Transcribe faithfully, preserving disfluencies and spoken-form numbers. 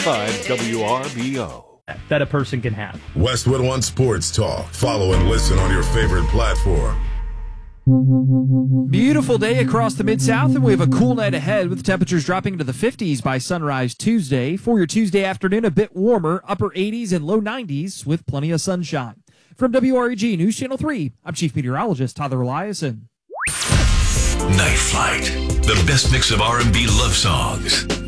five W R B O. That a person can have. Westwood One Sports Talk. Follow and listen on your favorite platform. Beautiful day across the Mid-South, and we have a cool night ahead with temperatures dropping into the fifties by sunrise Tuesday. For your Tuesday afternoon, a bit warmer, upper eighties and low nineties with plenty of sunshine. From W R E G News Channel three, I'm Chief Meteorologist Tyler Eliason. Night Flight, the best mix of R and B love songs.